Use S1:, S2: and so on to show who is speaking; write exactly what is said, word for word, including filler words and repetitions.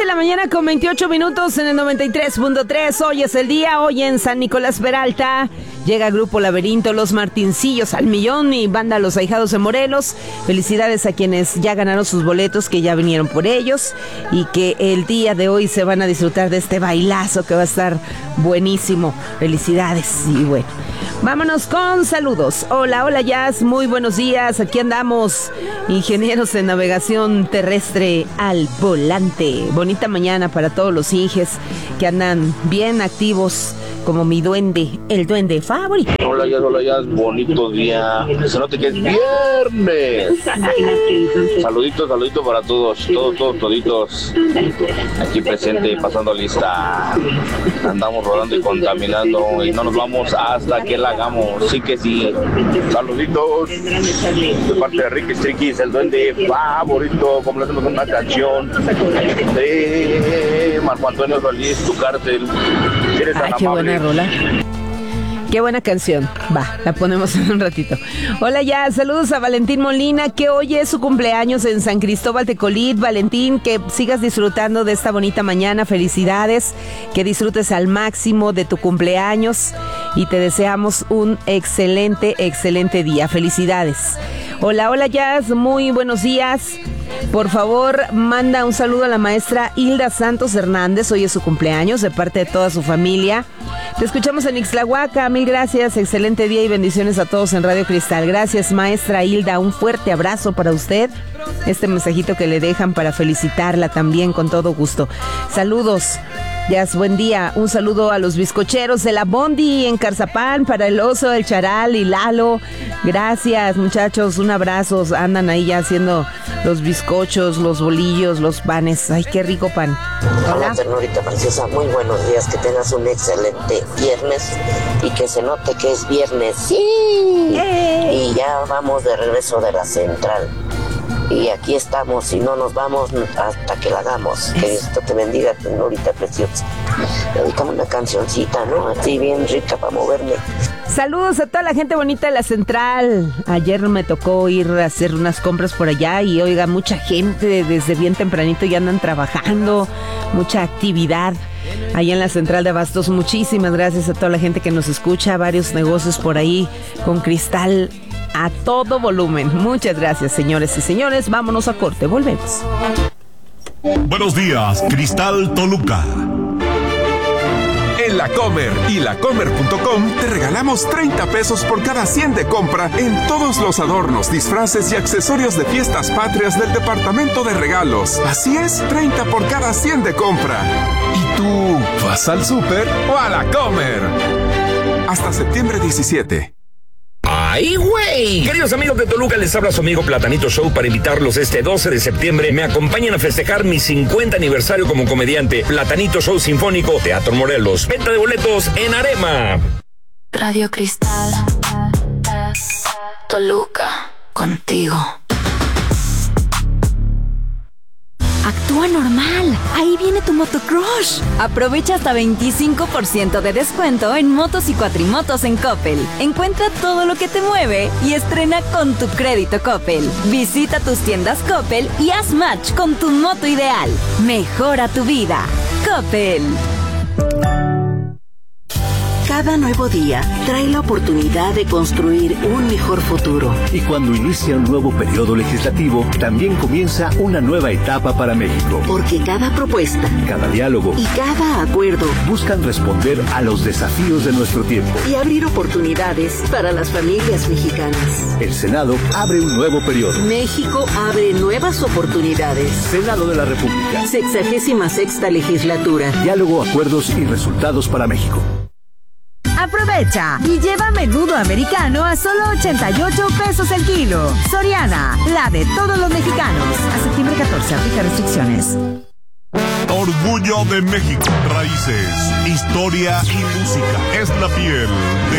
S1: la mañana con veintiocho minutos en el noventa y tres punto tres. Hoy es el día, hoy en San Nicolás Peralta. Llega Grupo Laberinto, Los Martincillos al Millón y Banda Los Ahijados de Morelos. Felicidades a quienes ya ganaron sus boletos, que ya vinieron por ellos y que el día de hoy se van a disfrutar de este bailazo que va a estar buenísimo. Felicidades y bueno, vámonos con saludos. Hola, hola Jazz, muy buenos días. Aquí andamos, ingenieros en navegación terrestre al volante. Bonita mañana para todos los inges que andan bien activos, como mi duende, el duende favorito.
S2: Hola Jazz, hola Jazz, bonito día. Que se note que es viernes. Saluditos, saluditos para todos, todos, todos, toditos. Aquí presente, pasando lista. Andamos rodando y contaminando y no nos vamos hasta que la hagamos. Sí que sí. Saluditos de parte de Ricky Striquis, el duende favorito. Como le hacemos una canción de Marco Antonio Solís, Tu Cárcel. Si eres tan
S1: qué
S2: amable.
S1: buena rola. Qué buena canción. Va, la ponemos en un ratito. Hola ya, saludos a Valentín Molina, que hoy es su cumpleaños en San Cristóbal Tecolit. Valentín, que sigas disfrutando de esta bonita mañana. Felicidades, que disfrutes al máximo de tu cumpleaños y te deseamos un excelente, excelente día. Felicidades. Hola, hola Jazz, muy buenos días. Por favor, manda un saludo a la maestra Hilda Santos Hernández. Hoy es su cumpleaños, de parte de toda su familia. Te escuchamos en Ixtlahuaca. Mil gracias, excelente día y bendiciones a todos en Radio Cristal. Gracias, maestra Hilda, un fuerte abrazo para usted. Este mensajito que le dejan para felicitarla también, con todo gusto. Saludos. Jazz, buen día. Un saludo a los bizcocheros de la Bondi en Carzapán, para el Oso, el Charal y Lalo. Gracias, muchachos. Un abrazo. Andan ahí ya haciendo los bizcochos, los bolillos, los panes. Ay, qué rico pan.
S3: Hola, Hola ternurita preciosa. Muy buenos días. Que tengas un excelente viernes y que se note que es viernes. ¡Sí! ¡Eh! Y ya vamos de regreso de la central. Y aquí estamos y no nos vamos hasta que la hagamos. Que Dios te bendiga, ternurita preciosa. Dedícame una cancioncita, ¿no? Así bien rica para moverme.
S1: Saludos a toda la gente bonita de la central. Ayer me tocó ir a hacer unas compras por allá y oiga, mucha gente desde bien tempranito ya andan trabajando, mucha actividad allá en la central de Abastos. Muchísimas gracias a toda la gente que nos escucha, varios negocios por ahí con cristal a todo volumen. Muchas gracias, señores y señores. Vámonos a corte, volvemos.
S4: Buenos días, Cristal Toluca.
S5: En La Comer y la comer punto com te regalamos treinta pesos por cada cien de compra en todos los adornos, disfraces y accesorios de fiestas patrias del departamento de regalos. Así es, treinta por cada cien de compra. ¿Y tú vas al súper o a La Comer? Hasta septiembre diecisiete.
S6: ¡Ay, güey! Queridos amigos de Toluca, les habla su amigo Platanito Show para invitarlos este doce de septiembre. Me acompañan a festejar mi cincuenta aniversario como comediante. Platanito Show Sinfónico, Teatro Morelos. Venta de boletos en Arema.
S7: Radio Cristal, Toluca, contigo. Actúa normal. Ahí viene tu motocrush. Aprovecha hasta veinticinco por ciento de descuento en motos y cuatrimotos en Coppel. Encuentra todo lo que te mueve y estrena con tu crédito Coppel. Visita tus tiendas Coppel y haz match con tu moto ideal. Mejora tu vida. Coppel.
S8: Cada nuevo día trae la oportunidad de construir un mejor futuro.
S9: Y cuando inicia un nuevo periodo legislativo, también comienza una nueva etapa para México.
S8: Porque cada propuesta,
S9: cada diálogo
S8: y cada acuerdo
S9: buscan responder a los desafíos de nuestro tiempo
S8: y abrir oportunidades para las familias mexicanas.
S9: El Senado abre un nuevo periodo.
S8: México abre nuevas oportunidades.
S9: Senado de la República.
S8: Sexagésima sexta legislatura.
S9: Diálogo, acuerdos y resultados para México.
S10: Aprovecha y lleva menudo americano a solo ochenta y ocho pesos el kilo. Soriana, la de todos los mexicanos. A septiembre catorce, aplica restricciones.
S4: Orgullo de México. Raíces, historia y música. Es la piel de